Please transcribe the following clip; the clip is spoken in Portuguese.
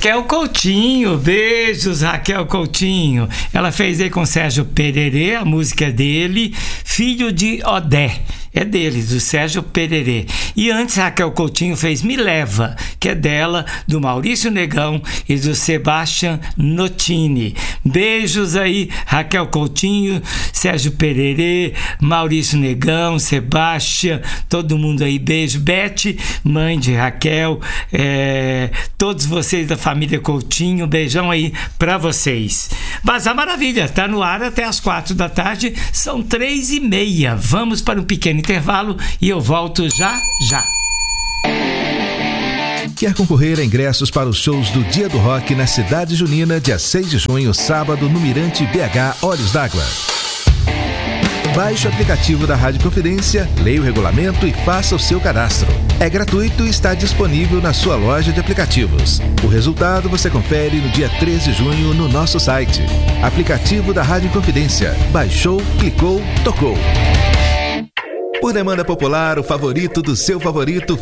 Raquel Coutinho, beijos Raquel Coutinho. Ela fez aí com Sérgio Pererê, a música dele, Filho de Odé. É dele, do Sérgio Pererê. E antes Raquel Coutinho fez Me Leva, que é dela, do Maurício Negão e do Sebastian Notini. Beijos aí, Raquel Coutinho, Sérgio Pererê, Maurício Negão, Sebastian, todo mundo aí. Beijo. Beth, mãe de Raquel, todos vocês da família Coutinho, beijão aí pra vocês. Bazar Maravilha, tá no ar até as 4 da tarde, são 3h30. Vamos para um pequeno intervalo e eu volto já. Quer concorrer a ingressos para os shows do Dia do Rock na Cidade Junina, dia 6 de junho, sábado, no Mirante BH Olhos d'Água? Baixe o aplicativo da Rádio Confidência, leia o regulamento e faça o seu cadastro. É gratuito e está disponível na sua loja de aplicativos. O resultado você confere no dia 3 de junho no nosso site. Aplicativo da Rádio Confidência. Baixou, clicou, tocou. Por demanda popular, o favorito do seu favorito